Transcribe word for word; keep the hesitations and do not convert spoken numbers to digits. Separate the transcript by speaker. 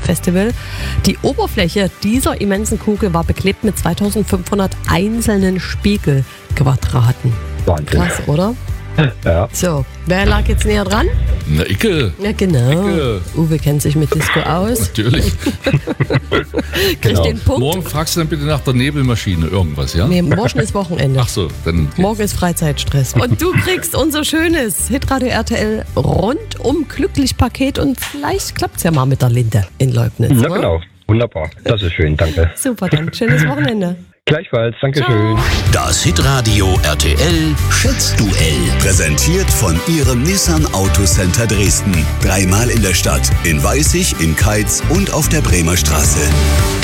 Speaker 1: Festival. Die Oberfläche dieser immensen Kugel war beklebt mit zweitausendfünfhundert einzelnen Spiegelquadraten.
Speaker 2: Wahnsinn.
Speaker 1: Krass, oder?
Speaker 2: Ja.
Speaker 1: So, wer lag jetzt näher dran?
Speaker 3: Na, Icke.
Speaker 1: Ja, genau.
Speaker 3: Icke.
Speaker 1: Uwe kennt sich mit Disco aus.
Speaker 3: Natürlich.
Speaker 1: Kriegt
Speaker 2: Genau.
Speaker 1: den Punkt.
Speaker 3: Morgen fragst du dann bitte nach der Nebelmaschine irgendwas, ja?
Speaker 1: Nee, morgen ist Wochenende.
Speaker 3: Ach so, dann.
Speaker 1: Morgen ist Freizeitstress. Und du kriegst unser schönes Hitradio R T L rundum glücklich Paket und vielleicht klappt es ja mal mit der Linde in Leubnitz.
Speaker 2: Na
Speaker 1: oder?
Speaker 2: genau. Wunderbar. Das ist schön. Danke.
Speaker 1: Super, dann schönes Wochenende.
Speaker 2: Gleichfalls. Dankeschön.
Speaker 4: Das Hitradio R T L Schätzduell. Präsentiert von Ihrem Nissan Autocenter Dresden. Dreimal in der Stadt, in Weißig, in Keitz und auf der Bremer Straße.